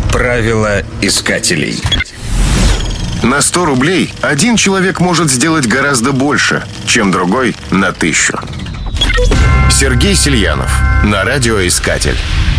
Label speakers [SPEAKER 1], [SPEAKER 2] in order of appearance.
[SPEAKER 1] Правила искателей.
[SPEAKER 2] На 100 рублей один человек может сделать гораздо больше, чем другой на 1000. Сергей Сельянов на радиоискатель.